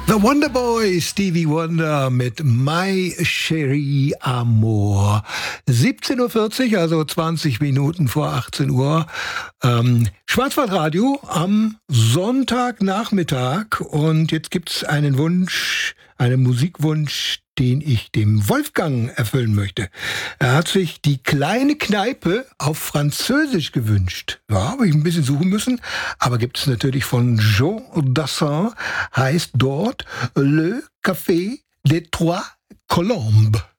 The Wonderboy, Stevie Wonder mit My Cherie Amour. 17:40 Uhr, also 20 Minuten vor 18 Uhr. Schwarzwaldradio am Sonntagnachmittag. Und jetzt gibt's einen Wunsch, einen Musikwunsch, den ich dem Wolfgang erfüllen möchte. Er hat sich die kleine Kneipe auf Französisch gewünscht. Ja, habe ich ein bisschen suchen müssen, aber gibt es natürlich von Jean Dassin, heißt dort Le Café des Trois Colombes.